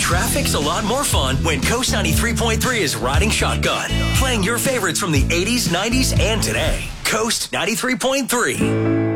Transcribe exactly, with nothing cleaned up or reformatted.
Traffic's a lot more fun when Coast ninety-three point three is riding shotgun, playing your favorites from the eighties, nineties, and today. Coast ninety-three point three.